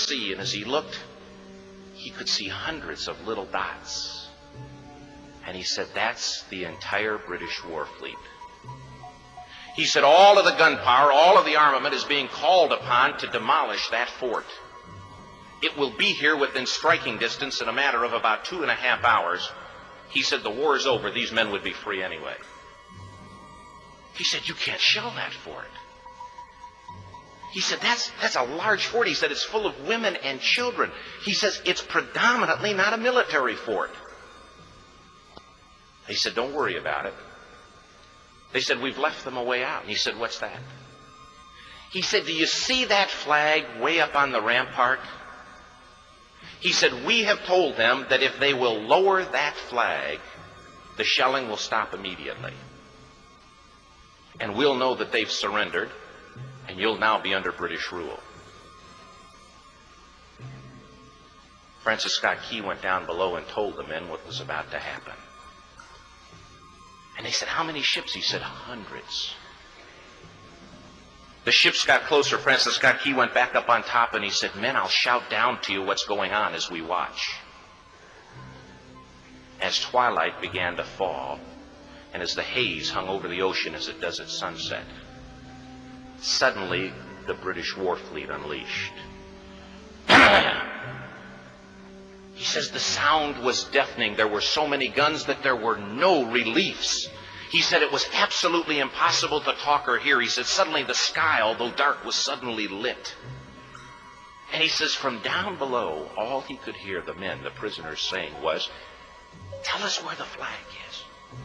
see, and as he looked, he could see hundreds of little dots. And he said, that's the entire British war fleet. He said, all of the gunpowder, all of the armament is being called upon to demolish that fort. It will be here within striking distance in a matter of about 2.5 hours. He said, the war is over. These men would be free anyway. He said, you can't shell that fort. He said, that's a large fort. He said, it's full of women and children. He says, it's predominantly not a military fort. He said, don't worry about it. They said, we've left them a way out. And he said, what's that? He said, do you see that flag way up on the rampart? He said, we have told them that if they will lower that flag, the shelling will stop immediately. And we'll know that they've surrendered, and you'll now be under British rule. Francis Scott Key went down below and told the men what was about to happen. And they said, how many ships? He said, hundreds. The ships got closer. Francis Scott Key went back up on top and he said, men, I'll shout down to you what's going on as we watch. As twilight began to fall, and as the haze hung over the ocean as it does at sunset, suddenly the British war fleet unleashed. He says the sound was deafening. There were so many guns that there were no reliefs. He said it was absolutely impossible to talk or hear. He said suddenly the sky, although dark, was suddenly lit. And he says from down below, all he could hear the men, the prisoners, saying was, tell us where the flag is.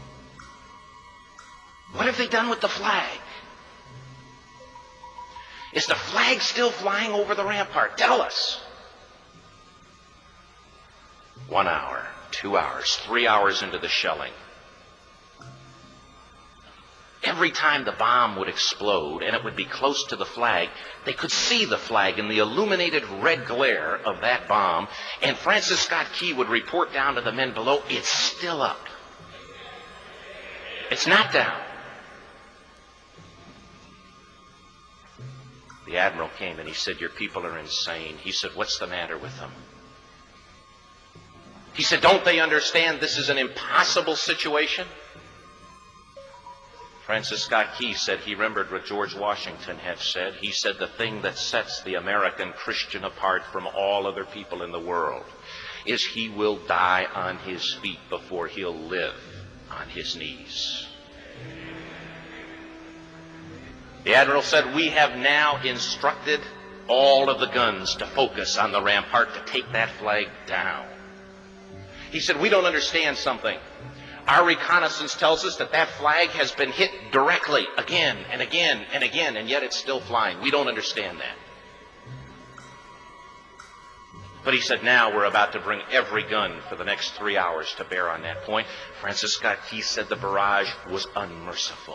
What have they done with the flag? Is the flag still flying over the rampart? Tell us. 1 hour, 2 hours, 3 hours into the shelling, every time the bomb would explode and it would be close to the flag, they could see the flag in the illuminated red glare of that bomb, and Francis Scott Key would report down to the men below, it's still up. It's not down. The admiral came and he said, your people are insane. He said, what's the matter with them? He said, don't they understand this is an impossible situation? Francis Scott Key said he remembered what George Washington had said. He said the thing that sets the American Christian apart from all other people in the world is he will die on his feet before he'll live on his knees. The admiral said, we have now instructed all of the guns to focus on the rampart to take that flag down. He said, we don't understand something. Our reconnaissance tells us that that flag has been hit directly again and again and again, and yet it's still flying. We don't understand that. But he said, now we're about to bring every gun for the next 3 hours to bear on that point. Francis Scott Key said the barrage was unmerciful.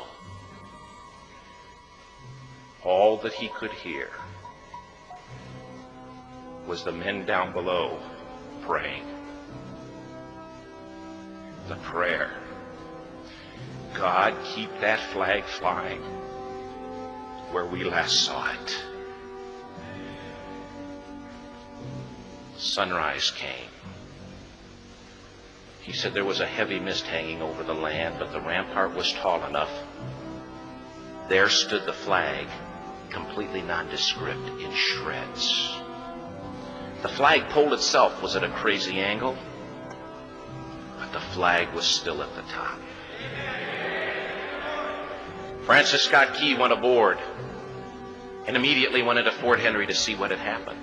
All that he could hear was the men down below praying. The prayer, God, keep that flag flying where we last saw it. Sunrise came. He said there was a heavy mist hanging over the land, but the rampart was tall enough. There stood the flag, completely nondescript, in shreds. The flagpole itself was at a crazy angle, but the flag was still at the top. Francis Scott Key went aboard and immediately went into Fort Henry to see what had happened.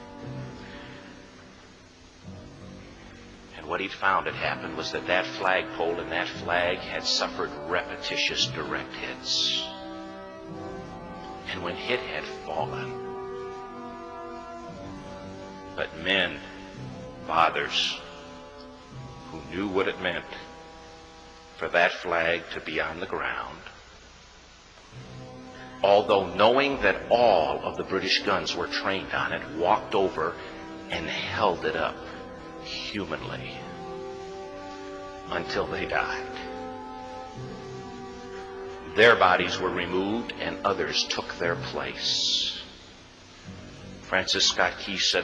And what he'd found had happened was that that flagpole and that flag had suffered repetitious direct hits. And when hit had fallen, but men, fathers, who knew what it meant for that flag to be on the ground, although knowing that all of the British guns were trained on it, walked over and held it up humanly until they died. Their bodies were removed and others took their place. Francis Scott Key said,